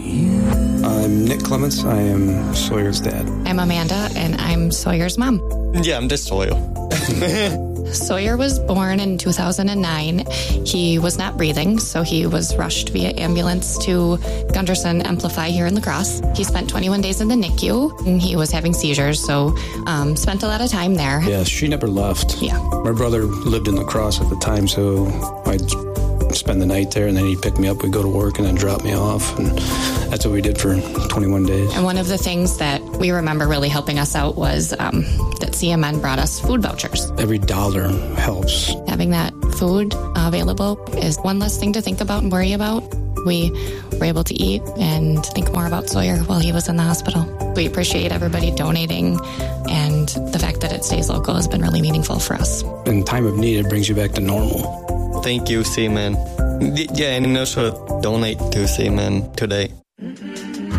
I'm Nick Clements. I am Sawyer's dad. I'm Amanda, and I'm Sawyer's mom. Yeah, I'm just Sawyer. Sawyer was born in 2009. He was not breathing, so he was rushed via ambulance to Gunderson Amplify here in La Crosse. He spent 21 days in the NICU, and he was having seizures, so spent a lot of time there. Yeah, she never left. Yeah. My brother lived in La Crosse at the time, so I'd spend the night there, and then he'd pick me up. We'd go to work and then drop me off, and that's what we did for 21 days. And one of the things that we remember really helping us out was that CMN brought us food vouchers. Every dollar helps. Having that food available is one less thing to think about and worry about. We were able to eat and think more about Sawyer while he was in the hospital. We appreciate everybody donating, and the fact that it stays local has been really meaningful for us. In time of need, it brings you back to normal. Thank you, CMN. Yeah, and also donate to CMN today.